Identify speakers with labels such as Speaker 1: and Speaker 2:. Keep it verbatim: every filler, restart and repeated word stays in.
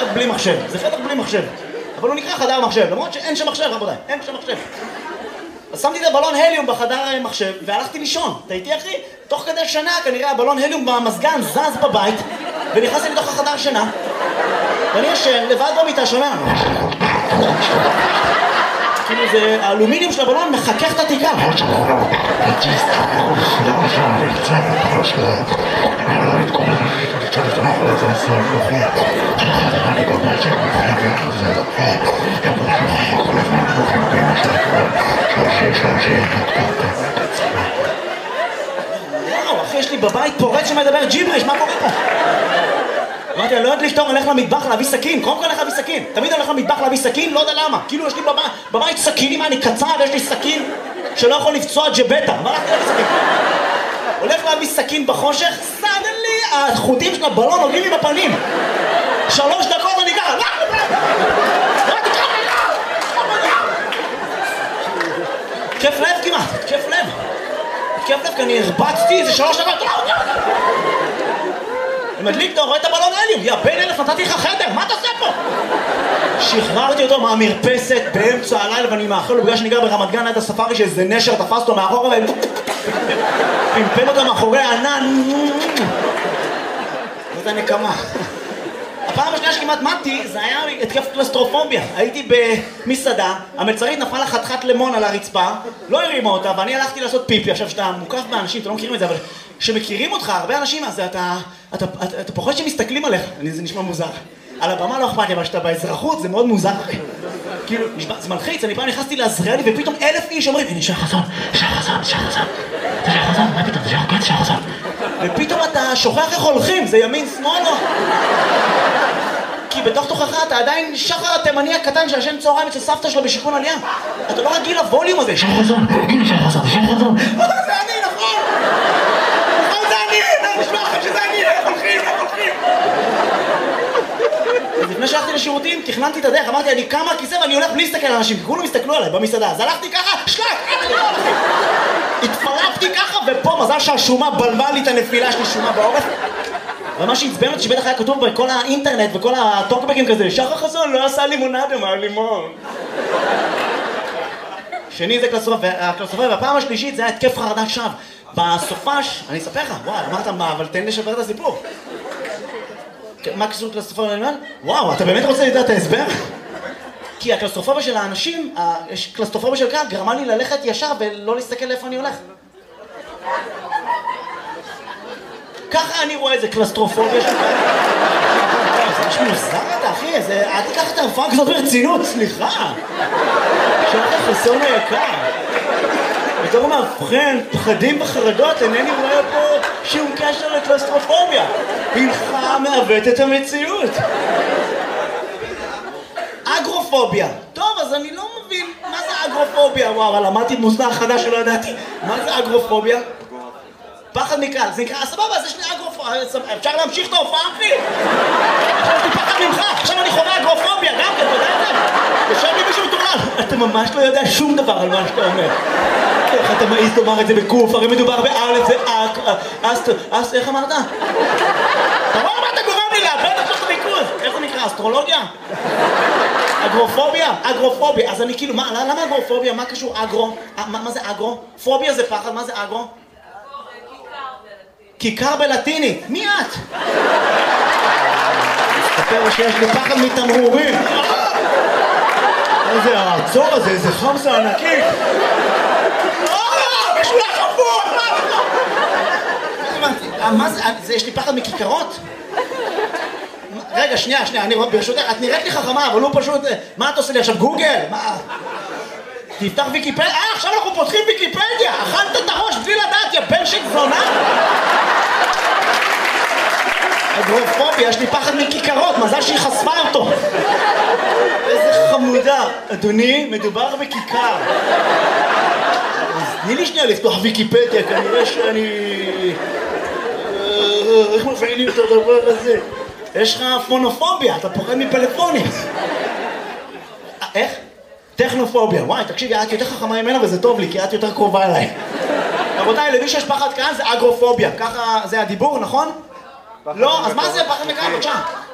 Speaker 1: חדר בלי מחשב, זה חדר בלי מחשב. אבל הוא נקרא חדר מחשב, למרות שאין שם מחשב, רבותיי, אין שם מחשב. אז שמתי את הבלון הליום בחדר מחשב והלכתי לישון. אתה איתי אחי? תוך כדי שנה כנראה הבלון הליום במזגן זז בבית ונכנסתי לתוך החדר שינה ואני ישן לבד במיטה שומע כאילו זה האלומיניום של הבלון מחכך את התקרה. וואו, אחי, יש לי בבית פורץ שמדבר ג'יבריש, מה קורה פה? אמרתי, אני לא יודעת לפתור, אני הולך למטבח להביא סכין, קודם כל הולך להביא סכין. תמיד הולך למטבח להביא סכין, לא יודע למה. כאילו יש לי בבית סכינים, אני קצר, ויש לי סכין שלא יכול לפצוע ג'בטה. מה הלכתי להביא סכין? הולך להביא סכין בחושך, סדלי, החוטים של הבלון עולים לי בפנים. שלוש דקות אני ככה, כיף לב כמעט, כיף לב. כיף לב, כי אני הרבצתי איזה שלוש דקות. אני מדליק, אתה רואה את הבלון הליום, יא בן אלף, נתתי לך חדר, מה אתה עושה פה? שחררתי אותו מהמרפסת באמצע הלילה ואני מאחל לו בגלל שאני גר ברמת גן עד הספארי שאיזה נשר תפס אותו מאחורה ופמפם אותו מאחורי הענן. זאת הנקמה. הפעם השנייה שכמעט מתתי זה היה התקף קלסטרופוביה. הייתי במסעדה, המלצרית נפלה חתיכת לימון על הרצפה, לא הרימה אותה ואני הלכתי לעשות פיפי. עכשיו שאתה מוקף באנשים, אתה לא מכירים את זה, אבל כשמכירים אותך, הרבה אנשים, אז אתה, אתה, אתה, אתה פוחד שמסתכלים עליך. זה נשמע מוזר. על הבמה לא אכפת לי, אבל שאתה באזרחות זה מאוד מוזר. כאילו, זה מלחיץ, אני פעם נכנסתי לעזריאלי ופתאום אלף איש אומרים, הנה שי חסון, שי חסון, שי חסון, זה שי חסון, מה פתאום, זה שי חסון, שי חסון. ופתאום אתה שוכח איך הולכים, זה ימין שמאל או? כי בתוך תוכך אתה עדיין שחר התימני הקטן שישן צהריים אצל סבתא שלו בשיכון עלייה. אתה לא רגיל לווליום הזה. שי חסון, הנה שי חסון, שי חסון. זה אני, נכון! נכון, זה אני! אני נשמע לכם שזה אני, איך הולכים, איך הולכים! אז לפני שהלכתי לשירותים, תכננתי את הדרך, אמרתי, אני קם מהכיסא ואני הולך בלי להסתכל על אנשים, כי כולם הסתכלו עליי במסעדה, אז הלכתי ככה, שלק! התפרפתי ככה, ופה מזל שהשומה בלבה לי את הנפילה, יש לי שומה בעורף. ומה שהצבן אותי שבטח היה כתוב בכל האינטרנט וכל הטוקבקים כזה, שחר חסון לא עשה לימונדה מהלימון. שני זה קלסטרופוביה, והפעם השלישית זה היה התקף חרדת שווא. בסופש, אני אספר לך, וואי, אמרת מה, אבל תן לשבר את הסיפור. מה קשור קלסטרופוביה ללימון? וואו, אתה באמת רוצה לדעת את ההסבר? כי הקלסטרופוביה של האנשים, הקלסטרופוביה של קהל, גרמה לי ללכת ישר ולא להסתכל לאיפה אני הולך. ככה אני רואה איזה קלסטרופוביה של קהל. זה משהו מוזר אתה, אחי, אל תיקח את הרפואה כזאת ברצינות, סליחה. שחר חסון היקר. בתור מאבחן, פחדים וחרדות, אינני רואה פה שום קשר לקלסטרופוביה. הלך מעוות את המציאות. אגרופוביה. טוב, אז אני לא מבין מה זה אגרופוביה. וואו, אבל למדתי מושג חדש שלא ידעתי. מה זה אגרופוביה? פחד מקהל. זה נקרא, סבבה, אז יש לי אגרופוביה. אפשר להמשיך את ההופעה, אחי? עכשיו יש לי פחד ממך. עכשיו אני חווה אגרופוביה. גם כן, אתה יודע את זה? יושב לי מישהו מטורלל. אתה ממש לא יודע שום דבר על מה שאתה אומר. איך אתה מעיז לומר את זה בקוף? הרי מדובר באלף, זה אק, אסט, אסט, איך אמרת? אתה רואה מה אתה גורם לי לאבד את תוך הריכוז? איך זה נקרא? אסטרולוגיה? אגרופוביה? אגרופוביה. אז אני כאילו, למה אגרופוביה? מה קשור אגרו? מה זה אגרו? פוביה זה פחד, מה זה אגרו? כיכר בלטינית. מי את? מסתפר שיש לי פחד מתמרורים. איזה העצור הזה, איזה חמסה ענקית. משולח הפוך! מה זה? יש לי פחד מכיכרות? רגע, שנייה, שנייה, אני ברשותך, את נראית לי חכמה, אבל הוא פשוט... מה את עושה לי עכשיו? גוגל? מה? תפתח ויקיפדיה? אה, עכשיו אנחנו פותחים ויקיפדיה! אכלת את הראש בלי לדעת, יא בן של זונה! אגרופוביה, יש לי פחד מכיכרות, מזל שהיא חשפה אותו. איזה חמודה. אדוני, מדובר בכיכר. תני לי שנייה לפתוח ויקיפדיה, כנראה שאני... איך מפעילים את הדבר הזה? יש לך פונופוביה, אתה פוחד מפלאפונים. איך? טכנופוביה. וואי, תקשיבי, את יותר חכמה ממנה וזה טוב לי, כי את יותר קרובה אליי. רבותיי, למי שיש פחד כאן זה אגרופוביה. ככה זה הדיבור, נכון? לא? אז מה זה פחד מכאן? בבקשה.